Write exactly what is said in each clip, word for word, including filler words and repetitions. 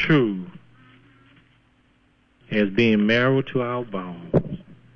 true as being marrow to our bones.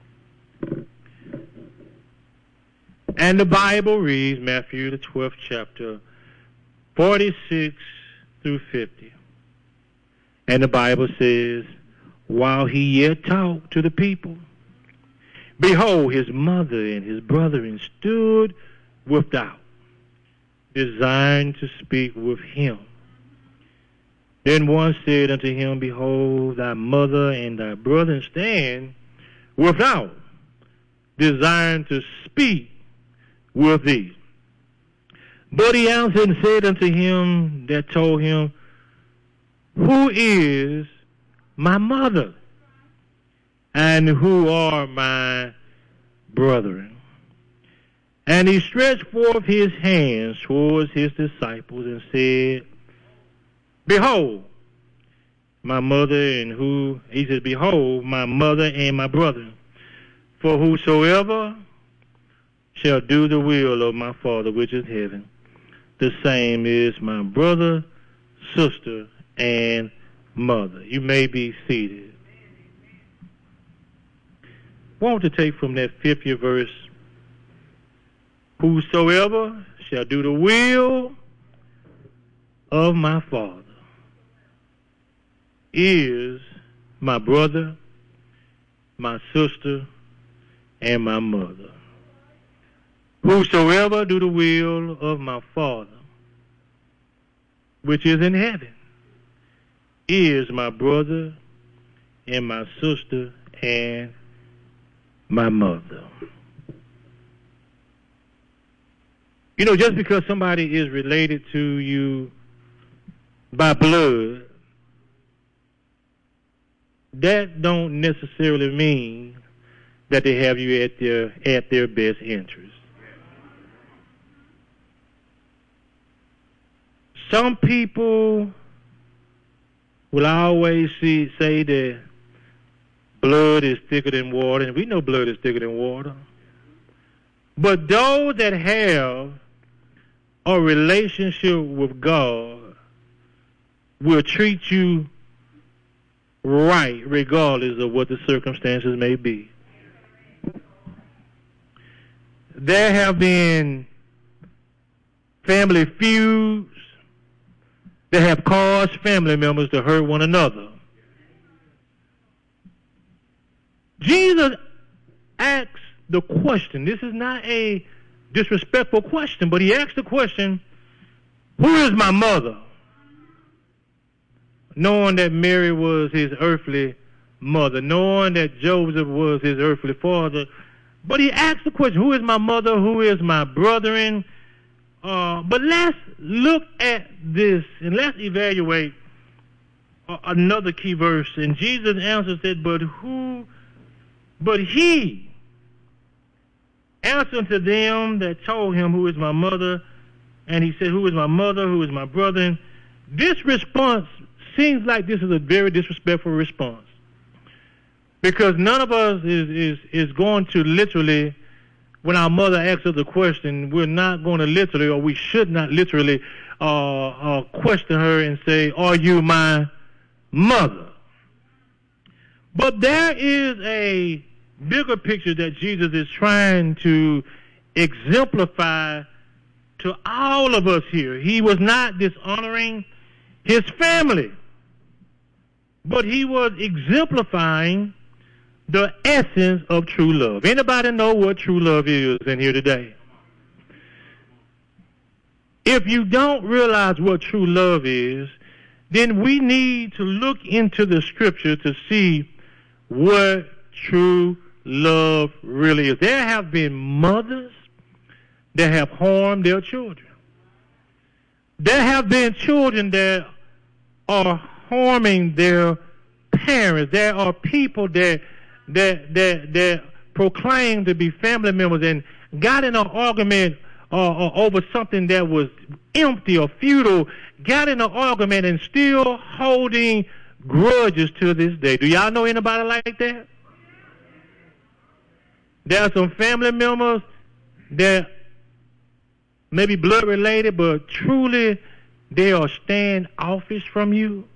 And the Bible reads, Matthew the twelfth chapter, forty-six through fifty. And the Bible says, while he yet talked to the people, behold, his mother and his brethren stood without, desiring to speak with him. Then one said unto him, behold, thy mother and thy brethren stand without, desiring to speak with thee. But he answered and said unto him that told him, who is my mother, and who are my brethren? And he stretched forth his hands towards his disciples and said, behold, my mother, and who, he said, behold, my mother and my brethren. For whosoever shall do the will of my Father which is in heaven, the same is my brother, sister, and mother. You may be seated. I want to take from that fiftieth verse, whosoever shall do the will of my Father is my brother, my sister, and my mother. Whosoever do the will of my Father which is in heaven is my brother and my sister and my mother. You know, just because somebody is related to you by blood, that don't necessarily mean that they have you at their at their best interest. Some people will always see, say that blood is thicker than water, and we know blood is thicker than water. But those that have a relationship with God will treat you right regardless of what the circumstances may be. There have been family feuds that have caused family members to hurt one another. Jesus asks the question. This is not a disrespectful question, but he asked the question, who is my mother? Knowing that Mary was his earthly mother, knowing that Joseph was his earthly father. But he asked the question, who is my mother? Who is my brethren? Uh, but let's look at this and let's evaluate uh, another key verse. And Jesus answered, said, but who, but he answered to them that told him, who is my mother? And he said, who is my mother? Who is my brethren? This response seems like this is a very disrespectful response. Because none of us is, is, is going to literally, when our mother asks us a question, we're not going to literally, or we should not literally uh, uh, question her and say, are you my mother? But there is a bigger picture that Jesus is trying to exemplify to all of us here. He was not dishonoring his family, but he was exemplifying the essence of true love. Anybody know what true love is in here today? If you don't realize what true love is, then we need to look into the scripture to see what true love really is. There have been mothers that have harmed their children. There have been children that are harming their parents. There are people that that that that proclaim to be family members and got in an argument uh, uh, over something that was empty or futile, got in an argument and still holding grudges to this day. Do y'all know anybody like that? There are some family members that may be blood related, but truly they are standoffish from you.